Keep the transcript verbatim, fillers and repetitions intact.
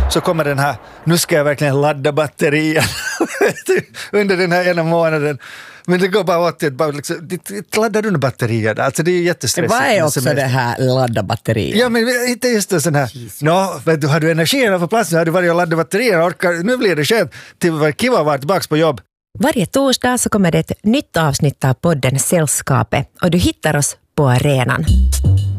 så kommer den här, nu ska jag verkligen ladda batterier under den här ena månaden. Men det går bara åt att bara liksom, det laddar under batterier. Alltså det är jättestressigt. Vad är också det här ladda batterier? Ja, men inte just en sån här, nå, vet du, har du energierna på plats, har du varit och laddat batterier, orkar, nu blir det skönt till var kiva att vara tillbaka på jobb. Varje torsdag så kommer det ett nytt avsnitt av podden Sällskapet och du hittar oss på arenan.